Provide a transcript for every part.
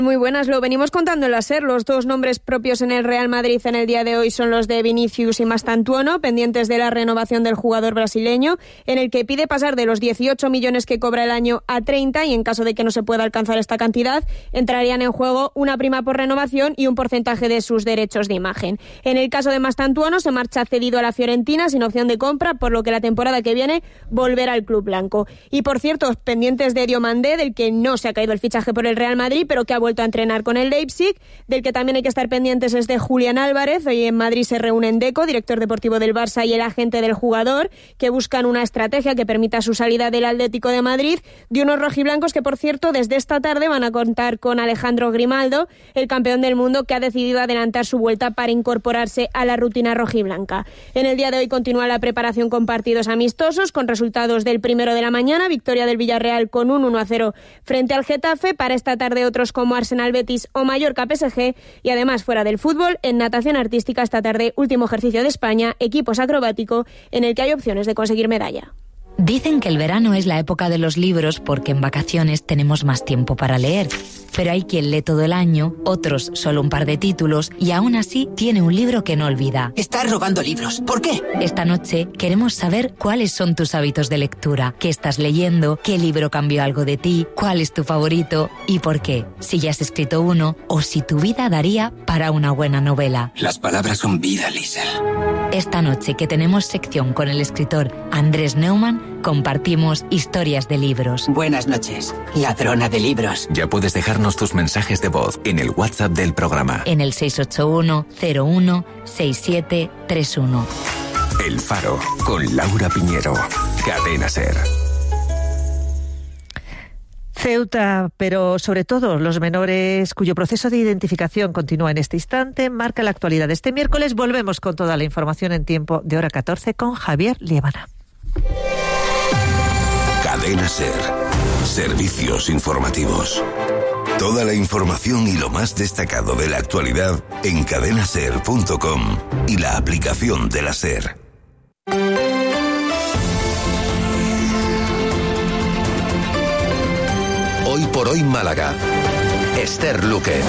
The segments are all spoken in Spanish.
Muy buenas, lo venimos contando en la SER. Los dos nombres propios en el Real Madrid en el día de hoy son los de Vinicius y Mastantuono, pendientes de la renovación del jugador brasileño, en el que pide pasar de los 18 millones que cobra el año a 30, y en caso de que no se pueda alcanzar esta cantidad, entrarían en juego una prima por renovación y un porcentaje de sus derechos de imagen. En el caso de Mastantuono, se marcha cedido a la Fiorentina sin opción de compra, por lo que la temporada que viene volverá al club blanco. Y por cierto, pendientes de Diomandé, del que no se ha caído el fichaje por el Real Madrid, pero que ha vuelto a entrenar con el Leipzig. Del que también hay que estar pendientes es de Julián Álvarez. Hoy en Madrid se reúnen Deco, director deportivo del Barça, y el agente del jugador, que buscan una estrategia que permita su salida del Atlético de Madrid, de unos rojiblancos que, por cierto, desde esta tarde van a contar con Alejandro Grimaldo, el campeón del mundo, que ha decidido adelantar su vuelta para incorporarse a la rutina rojiblanca. En el día de hoy continúa la preparación con partidos amistosos, con resultados del primero de la mañana, victoria del Villarreal con un 1-0 frente al Getafe. Para esta tarde otros como Arsenal Betis o Mallorca PSG, y además fuera del fútbol, en natación artística esta tarde último ejercicio de España, equipos acrobático, en el que hay opciones de conseguir medalla. Dicen que el verano es la época de los libros porque en vacaciones tenemos más tiempo para leer. Pero hay quien lee todo el año, otros solo un par de títulos, y aún así tiene un libro que no olvida. Estás robando libros. ¿Por qué? Esta noche queremos saber cuáles son tus hábitos de lectura, qué estás leyendo, qué libro cambió algo de ti, cuál es tu favorito y por qué. Si ya has escrito uno o si tu vida daría para una buena novela. Las palabras son vida, Liesl. Esta noche, que tenemos sección con el escritor Andrés Neumann, compartimos historias de libros. Buenas noches, ladrona de libros. Ya puedes dejarnos tus mensajes de voz en el WhatsApp del programa. En el 681-01-6731. El Faro, con Laura Piñero. Cadena SER. Ceuta, pero sobre todo los menores cuyo proceso de identificación continúa en este instante, marca la actualidad de este miércoles. Volvemos con toda la información en tiempo de hora 14 con Javier Liébana. Cadena SER. Servicios informativos. Toda la información y lo más destacado de la actualidad en cadenaser.com y la aplicación de la SER. Hoy por hoy Málaga. Esther Luque.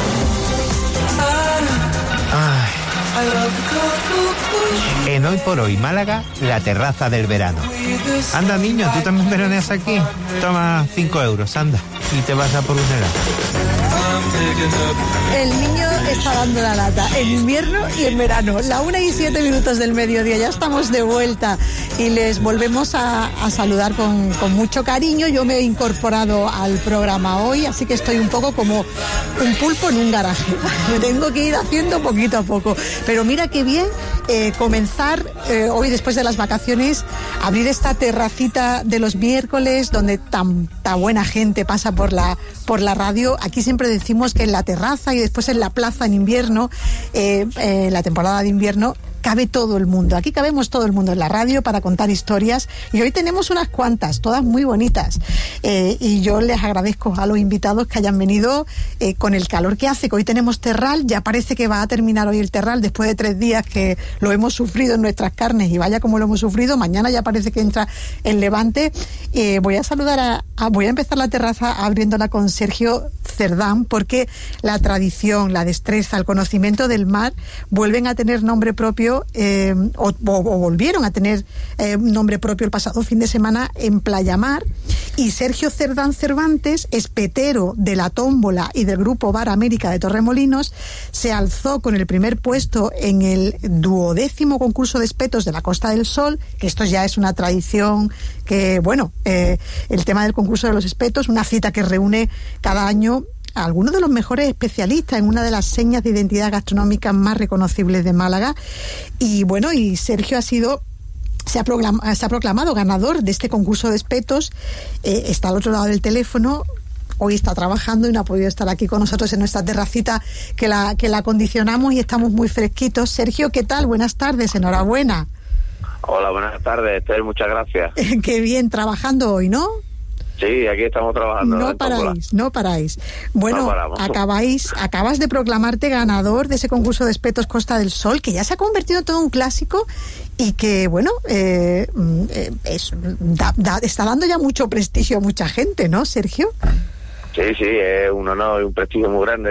En Hoy por Hoy Málaga, la terraza del verano. Anda, niño, ¿tú también veraneas aquí? Toma 5 euros, anda, y te vas a por un helado. El niño está dando la lata en invierno y en verano. La 1:07 del mediodía, ya estamos de vuelta y les volvemos a saludar con mucho cariño. Yo me he incorporado al programa hoy, así que estoy un poco como un pulpo en un garaje. Me tengo que ir haciendo poquito a poco. Pero mira qué bien comenzar hoy, después de las vacaciones, abrir esta terracita de los miércoles donde tanta buena gente pasa por la radio. Aquí siempre decimos que en la terraza y después en la plaza en invierno, la temporada de invierno, cabe todo el mundo. Aquí cabemos todo el mundo en la radio para contar historias, y hoy tenemos unas cuantas, todas muy bonitas, y yo les agradezco a los invitados que hayan venido con el calor que hace, que hoy tenemos terral. Ya parece que va a terminar hoy el terral después de 3 días que lo hemos sufrido en nuestras carnes, y vaya como lo hemos sufrido. Mañana ya parece que entra el levante. Voy a saludar voy a empezar la terraza abriéndola con Sergio Cerdán, porque la tradición, la destreza, el conocimiento del mar vuelven a tener nombre propio, o volvieron a tener un nombre propio el pasado fin de semana en Playa Mar. Y Sergio Cerdán Cervantes, espetero de la tómbola y del grupo Bar América de Torremolinos, se alzó con el primer puesto en el 12º concurso de espetos de la Costa del Sol, que esto ya es una tradición que, bueno, el tema del concurso de los espetos, una cita que reúne cada año a algunos de los mejores especialistas en una de las señas de identidad gastronómica más reconocibles de Málaga. Y bueno, y Sergio se ha proclamado ganador de este concurso de espetos. Está al otro lado del teléfono. Hoy está trabajando y no ha podido estar aquí con nosotros en nuestra terracita que la acondicionamos y estamos muy fresquitos. Sergio, ¿qué tal? Buenas tardes, enhorabuena. Hola, buenas tardes, Esther, muchas gracias. Qué bien, trabajando hoy, ¿no? Sí, aquí estamos trabajando. No paráis. Bueno, no acabas de proclamarte ganador de ese concurso de espetos Costa del Sol, que ya se ha convertido en todo un clásico y que, bueno, está dando ya mucho prestigio a mucha gente, ¿no, Sergio? Sí, es un honor y un prestigio muy grande